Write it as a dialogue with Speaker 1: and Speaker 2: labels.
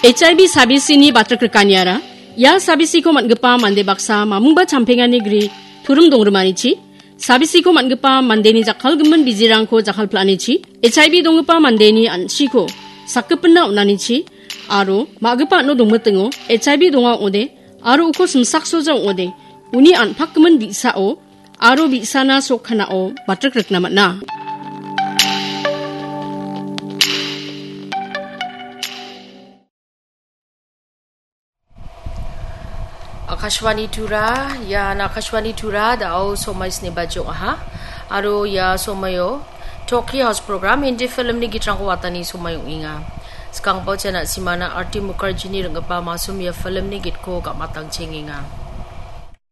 Speaker 1: HIV sabisi ni batrek rekaniara, ya sabisi ko matgepa mande baksa mamungba campengan negeri turum dongremanici, sabisi ko matgepa mandeni jakal gemen bizirangko jakal planici, HIV donggepa mandeni ansiko sakkepenna unanici, aro maggepa no dongmetengo, HIV donga ode, aro uko semsak soja ode, uni anpak gemen bisao, aro bisana sokhanao batrek reknamatna.
Speaker 2: Akashwani Tura, ya na Akashwani Tura dao somais ni bajo aha, aro ya somayo Talkie House program hindi film ni gitrang ko watani somayong inga. Skang po siya na si Mana Arti Mukherjee ni rengapa masum ya film ni gitko kamatang chinginga.